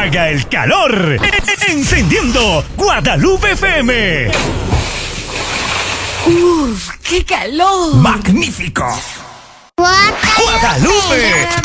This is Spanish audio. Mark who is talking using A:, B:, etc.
A: apaga el calor. Encendiendo Guadalupe FM.
B: ¡Uf! ¡Qué calor!
A: ¡Magnífico! Guadalupe